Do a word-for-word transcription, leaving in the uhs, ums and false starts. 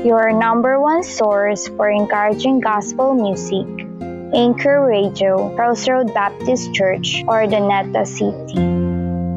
your number one source for encouraging gospel music, Anchor Radio, Crossroad Baptist Church, or the Neta City.